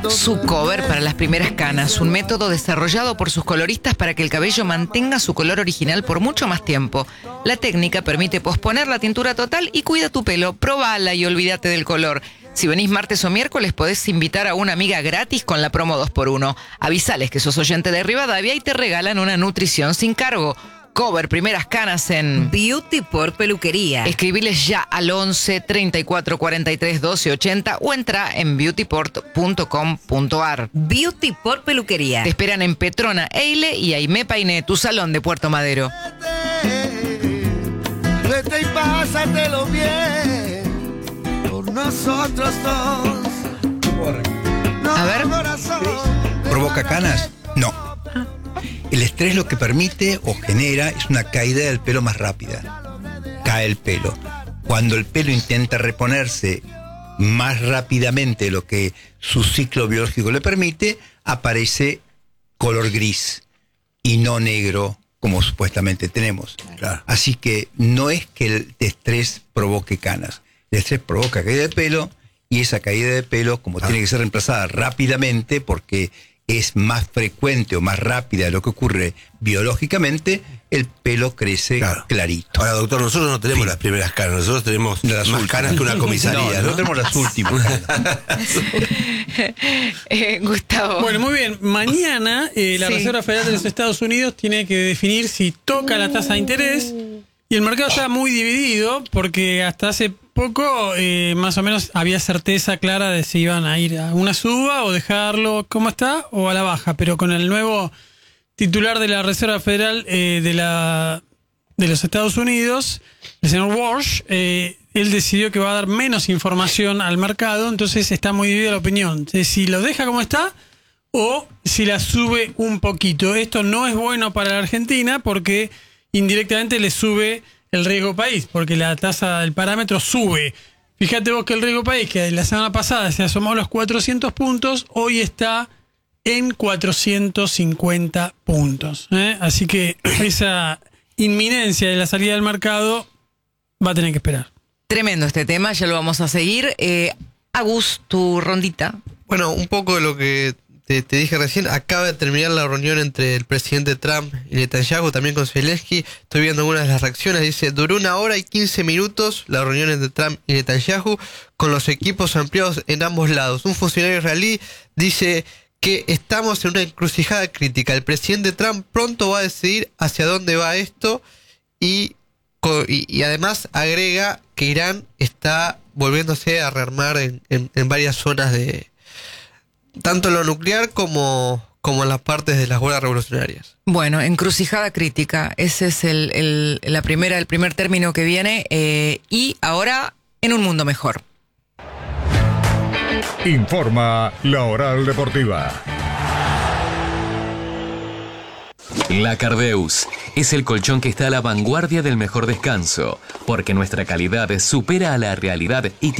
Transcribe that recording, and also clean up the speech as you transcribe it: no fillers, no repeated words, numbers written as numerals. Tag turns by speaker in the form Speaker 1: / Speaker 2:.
Speaker 1: Su-Cover para las primeras canas, un método desarrollado por sus coloristas para que el cabello mantenga su color original por mucho más tiempo. La técnica permite posponer la tintura total y cuida tu pelo. Probala y olvídate del color. Si venís martes o miércoles podés invitar a una amiga gratis con la promo 2x1. Avisales que sos oyente de Rivadavia y te regalan una nutrición sin cargo. Cover primeras canas en
Speaker 2: Beauty por Peluquería.
Speaker 1: Escribiles ya al 11 34 43 12 80 o entra en beautyport.com.ar.
Speaker 2: Beauty por Peluquería.
Speaker 1: Te esperan en Petrona, Eile y Aimé Painé, tu salón de Puerto Madero.
Speaker 3: Vete y pásatelo bien por nosotros dos.
Speaker 1: A ver.
Speaker 4: ¿Provoca canas? No. El estrés lo que permite o genera es una caída del pelo más rápida. Cae el pelo. Cuando el pelo intenta reponerse más rápidamente de lo que su ciclo biológico le permite, aparece color gris y no negro como supuestamente tenemos.
Speaker 5: Claro.
Speaker 4: Así que no es que el estrés provoque canas. El estrés provoca caída de pelo y esa caída de pelo, como tiene que ser reemplazada rápidamente porque es más frecuente o más rápida de lo que ocurre biológicamente, el pelo crece clarito.
Speaker 5: Ahora, doctor, nosotros no tenemos las primeras canas, nosotros tenemos
Speaker 4: las
Speaker 5: más
Speaker 4: últimas
Speaker 5: canas que una comisaría, ¿no?
Speaker 4: Nosotros tenemos las últimas.
Speaker 1: Gustavo.
Speaker 6: Bueno, muy bien. Mañana la
Speaker 1: Sí.
Speaker 6: Reserva Federal de los Estados Unidos tiene que definir si toca la tasa de interés. Y el mercado está muy dividido porque hasta hace poco más o menos había certeza clara de si iban a ir a una suba o dejarlo como está o a la baja. Pero con el nuevo titular de la Reserva Federal de los Estados Unidos, el señor Walsh, él decidió que va a dar menos información al mercado, entonces está muy dividida la opinión. Si lo deja como está o si la sube un poquito. Esto no es bueno para la Argentina porque indirectamente le sube el riesgo país, porque la tasa del parámetro sube. Fíjate vos que el riesgo país, que la semana pasada se asomó a los 400 puntos, hoy está en 450 puntos. Así que esa inminencia de la salida del mercado va a tener que esperar.
Speaker 1: Tremendo este tema, ya lo vamos a seguir. Agus, tu rondita.
Speaker 7: Bueno, un poco de lo que te dije recién. Acaba de terminar la reunión entre el presidente Trump y Netanyahu, también con Zelensky. Estoy viendo algunas de las reacciones. Dice, duró 1 hora y 15 minutos la reunión entre Trump y Netanyahu con los equipos ampliados en ambos lados. Un funcionario israelí dice que estamos en una encrucijada crítica. El presidente Trump pronto va a decidir hacia dónde va esto y además agrega que Irán está volviéndose a rearmar en varias zonas de tanto lo nuclear como en las partes de las guerras revolucionarias.
Speaker 1: Bueno, encrucijada crítica, ese es el primer término que viene, y ahora en un mundo mejor.
Speaker 8: Informa La Oral Deportiva.
Speaker 9: La Cardeus es el colchón que está a la vanguardia del mejor descanso, porque nuestra calidad supera a la realidad y